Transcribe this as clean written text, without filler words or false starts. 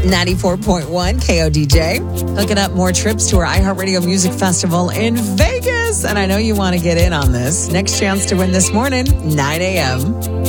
94.1 KODJ. Hooking up more trips to our iHeartRadio Music Festival in Vegas. And I know you want to get in on this. Next chance to win this morning, 9 a.m.